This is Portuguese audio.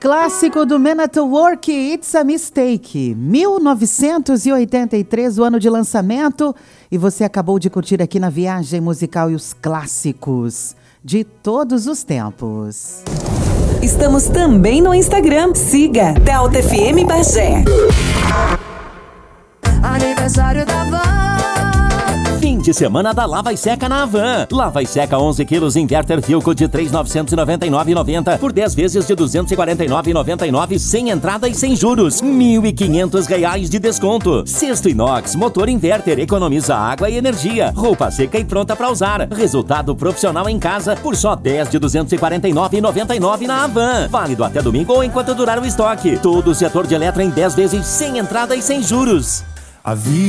Clássico do Men at Work, It's a Mistake, 1983, o ano de lançamento, e você acabou de curtir aqui na Viagem Musical e os clássicos de todos os tempos. Estamos também no Instagram, siga Delta FM Bagé. Aniversário da Van. Fim de semana da Lava e Seca na Havan. Lava e Seca 11 quilos Inverter Filco de R$ 3.999,90 por 10 vezes de R$ 249,99 sem entrada e sem juros. R$ 1.500 de desconto. Cesto inox, motor inverter, economiza água e energia. Roupa seca e pronta para usar. Resultado profissional em casa por só 10 de R$ 249,99 na Havan. Válido até domingo ou enquanto durar o estoque. Todo o setor de eletro em 10 vezes sem entrada e sem juros.